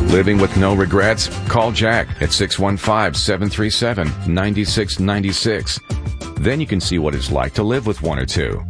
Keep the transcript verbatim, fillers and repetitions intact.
Living with no regrets? Call Jack at six one five, seven three seven, nine six nine six. Then you can see what it's like to live with one or two.